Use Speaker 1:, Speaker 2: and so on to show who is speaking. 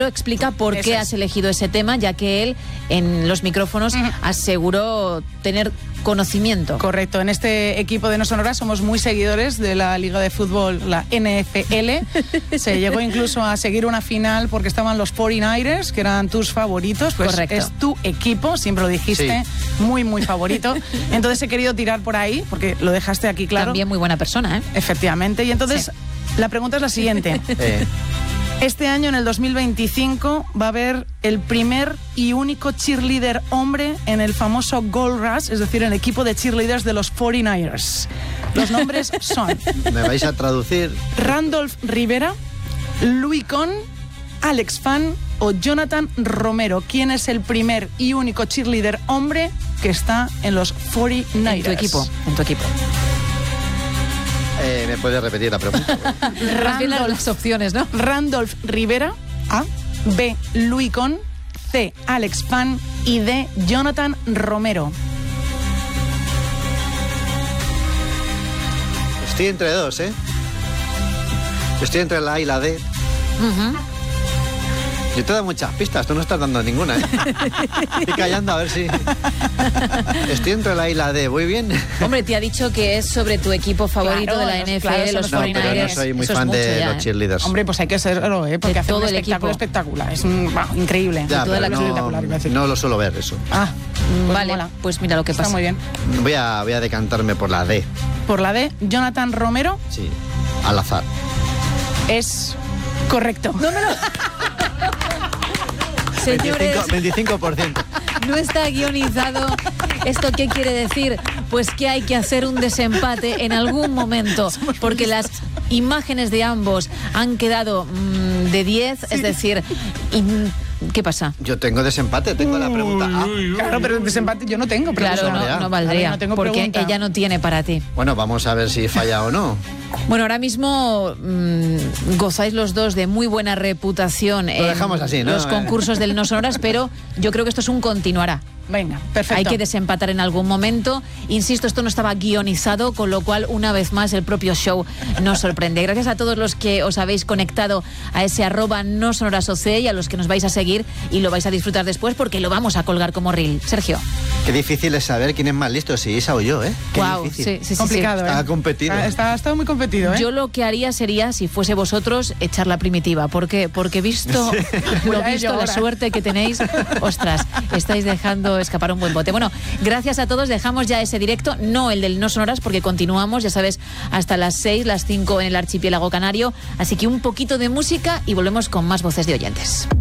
Speaker 1: Explica por qué has elegido ese tema, ya que él en los micrófonos aseguró tener conocimiento.
Speaker 2: Correcto, en este equipo de No Sonoras somos muy seguidores de la Liga de Fútbol, la NFL. Se llegó incluso a seguir una final porque estaban los 49ers, que eran tus favoritos. Pues
Speaker 1: correcto.
Speaker 2: Es tu equipo, siempre lo dijiste, sí. Muy, muy favorito. Entonces he querido tirar por ahí, porque lo dejaste aquí claro.
Speaker 1: También muy buena persona, ¿eh?
Speaker 2: Efectivamente, y entonces la pregunta es la siguiente. Este año, en el 2025, va a haber el primer y único cheerleader hombre en el famoso Gold Rush, es decir, en el equipo de cheerleaders de los 49ers. Los nombres son...
Speaker 3: ¿Me vais a traducir?
Speaker 2: Randolph Rivera, Louis Conn, Alex Fan o Jonathan Romero. ¿Quién es el primer y único cheerleader hombre que está en los 49ers?
Speaker 1: En tu equipo.
Speaker 3: ¿Me puedes repetir la pregunta?
Speaker 1: Las opciones, ¿no?
Speaker 2: Randolph Rivera, A. B. Louis Conn, C. Alex Fan y D. Jonathan Romero.
Speaker 3: Estoy entre dos, ¿eh? Estoy entre la A y la D. Yo te he dado muchas pistas, tú no estás dando ninguna, ¿eh? Estoy callando a ver si... Estoy entre la A y la D, ¿voy bien?
Speaker 1: Hombre, te ha dicho que es sobre tu equipo favorito de la NFL, los 49ers.
Speaker 3: No, pero no soy muy fan de los cheerleaders.
Speaker 2: Hombre, pues hay que serlo, ¿eh? Porque hace un espectáculo espectacular. Es increíble.
Speaker 3: Ya, pero no lo suelo ver, eso.
Speaker 1: Vale, pues mira lo que pasa.
Speaker 2: Está muy bien.
Speaker 3: Voy a decantarme por la D.
Speaker 2: ¿Por la D? ¿Jonathan Romero?
Speaker 3: Sí, al azar.
Speaker 2: Es correcto.
Speaker 1: No me lo... Señores,
Speaker 3: 25%.
Speaker 1: No está guionizado. ¿Esto qué quiere decir? Pues que hay que hacer un desempate en algún momento, porque las imágenes de ambos han quedado de 10, sí. Es decir... ¿Qué pasa?
Speaker 3: Yo tengo desempate, tengo la pregunta A.
Speaker 2: Claro, pero el desempate yo no tengo pregunta.
Speaker 1: Claro, no valdría, no tengo porque pregunta. Ella no tiene para ti.
Speaker 3: Bueno, vamos a ver si falla o no.
Speaker 1: Bueno, ahora mismo gozáis los dos de muy buena reputación
Speaker 3: en dejamos así, ¿no?
Speaker 1: Los concursos del No Sonoras, pero yo creo que esto es un continuará.
Speaker 2: Venga, perfecto.
Speaker 1: Hay que desempatar en algún momento. Insisto, esto no estaba guionizado, con lo cual, una vez más, el propio show nos sorprende. Gracias a todos los que os habéis conectado a ese @nosonorasoc y a los que nos vais a seguir y lo vais a disfrutar después porque lo vamos a colgar como reel. Sergio.
Speaker 3: Qué difícil es saber quién es más listo, si Isa o yo, ¿eh? Qué difícil.
Speaker 2: Sí. Complicado, ¿eh?
Speaker 3: Está competido.
Speaker 2: Está muy competido, ¿eh?
Speaker 1: Yo lo que haría sería, si fuese vosotros, echar la primitiva. ¿Por qué? Porque visto la suerte que tenéis, ostras, estáis dejando escapar un buen bote. Bueno, gracias a todos. Dejamos ya ese directo, no el del No Sonoras, porque continuamos, ya sabes, hasta las 6, las 5 en el archipiélago canario. Así que un poquito de música y volvemos con más voces de oyentes.